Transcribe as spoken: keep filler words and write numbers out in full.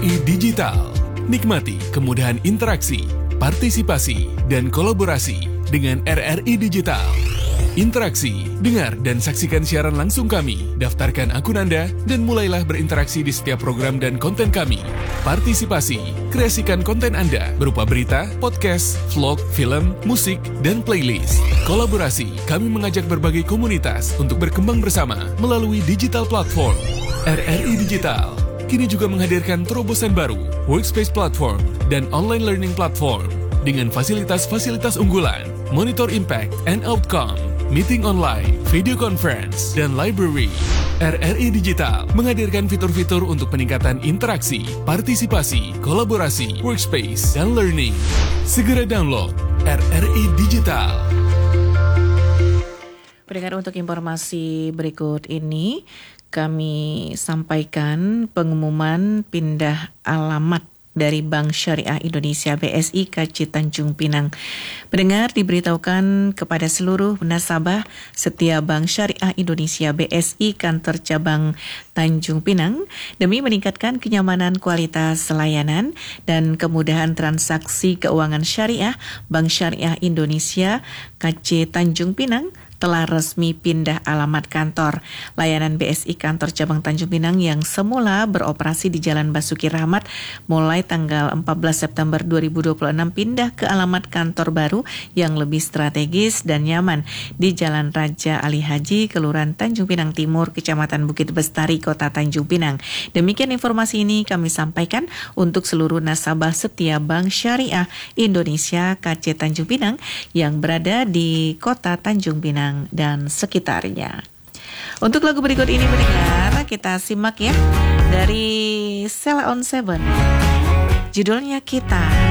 I Digital. Nikmati kemudahan interaksi, partisipasi, dan kolaborasi dengan R R I Digital. Interaksi, dengar dan saksikan siaran langsung kami, daftarkan akun Anda, dan mulailah berinteraksi di setiap program dan konten kami. Partisipasi, kreasikan konten Anda berupa berita, podcast, vlog, film, musik, dan playlist. Kolaborasi, kami mengajak berbagai komunitas untuk berkembang bersama melalui digital platform. R R I Digital kini juga menghadirkan terobosan baru, workspace platform, dan online learning platform dengan fasilitas-fasilitas unggulan, monitor impact and outcome, meeting online, video conference, dan library. R R I Digital menghadirkan fitur-fitur untuk peningkatan interaksi, partisipasi, kolaborasi, workspace, dan learning. Segera download R R I Digital. Pendengar, untuk informasi berikut ini, kami sampaikan pengumuman pindah alamat dari Bank Syariah Indonesia B S I K C Tanjung Pinang. Pendengar, diberitahukan kepada seluruh nasabah setia Bank Syariah Indonesia B S I kantor cabang Tanjung Pinang demi meningkatkan kenyamanan kualitas layanan dan kemudahan transaksi keuangan syariah, Bank Syariah Indonesia K C Tanjung Pinang telah resmi pindah alamat kantor. Layanan B S I kantor cabang Tanjung Pinang yang semula beroperasi di Jalan Basuki Rahmat mulai tanggal empat belas September dua ribu dua puluh enam pindah ke alamat kantor baru yang lebih strategis dan nyaman di Jalan Raja Ali Haji, Kelurahan Tanjung Pinang Timur, Kecamatan Bukit Bestari, Kota Tanjung Pinang. Demikian informasi ini kami sampaikan untuk seluruh nasabah setia Bank Syariah Indonesia K C Tanjung Pinang yang berada di Kota Tanjung Pinang dan sekitarnya. Untuk lagu berikut ini, pendengar, kita simak ya, dari Sheila on Seven. Judulnya Kita.